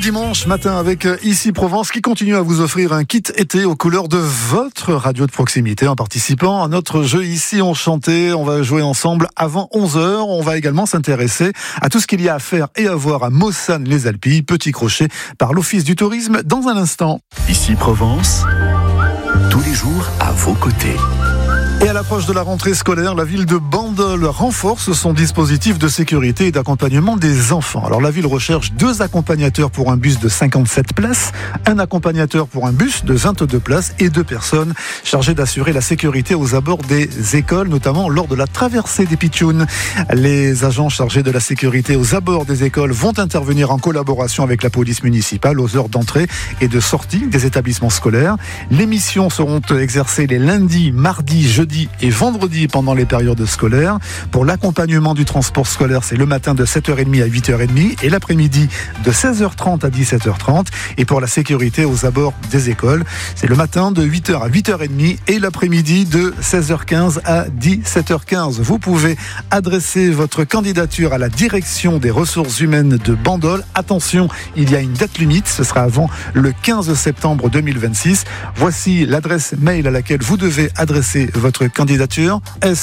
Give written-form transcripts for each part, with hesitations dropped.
dimanche matin avec Ici Provence qui continue à vous offrir un kit été aux couleurs de votre radio de proximité en participant à notre jeu Ici Enchanté. On va jouer ensemble avant 11h. On va également s'intéresser à tout ce qu'il y a à faire et à voir à Maussanne-les-Alpilles, Petit Crochet, par l'Office du Tourisme dans un instant. Ici Provence, tous les jours à vos côtés. Et à l'approche de la rentrée scolaire, la ville de Bandol renforce son dispositif de sécurité et d'accompagnement des enfants. Alors la ville recherche 2 accompagnateurs pour un bus de 57 places, un accompagnateur pour un bus de 22 places et 2 personnes chargées d'assurer la sécurité aux abords des écoles, notamment lors de la traversée des Pitchounes. Les agents chargés de la sécurité aux abords des écoles vont intervenir en collaboration avec la police municipale aux heures d'entrée et de sortie des établissements scolaires. Les missions seront exercées les lundis, mardis, jeudis et vendredi pendant les périodes scolaires. Pour l'accompagnement du transport scolaire, c'est le matin de 7h30 à 8h30 et l'après-midi de 16h30 à 17h30. Et pour la sécurité aux abords des écoles, c'est le matin de 8h à 8h30 et l'après-midi de 16h15 à 17h15. Vous pouvez adresser votre candidature à la direction des ressources humaines de Bandol. Attention, il y a une date limite, ce sera avant le 15 septembre 2026. Voici l'adresse mail à laquelle vous devez adresser votre candidature,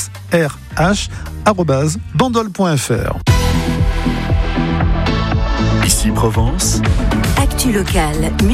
srh@bandol.fr. Ici Provence, Actu locale.